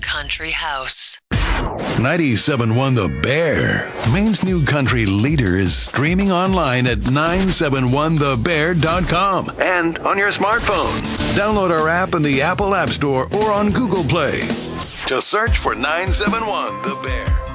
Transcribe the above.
country house. 97.1 The Bear, Maine's new country leader, is streaming online at 971thebear.com and on your smartphone. Download our app in the Apple App Store or on Google Play. Just search for 971 The Bear.